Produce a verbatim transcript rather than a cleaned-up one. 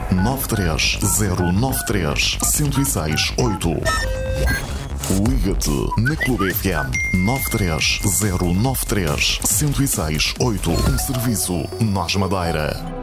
nove três zero nove três, zero seis oito. Liga-te na Clube F M nove três zero nove três, zero seis oito. Um serviço Nós Madeira.